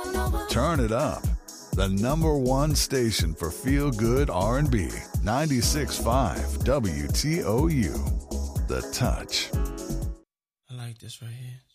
Turn it up. The number one station for feel-good R&B. 96.5 WTOU. The Touch. I like this right here.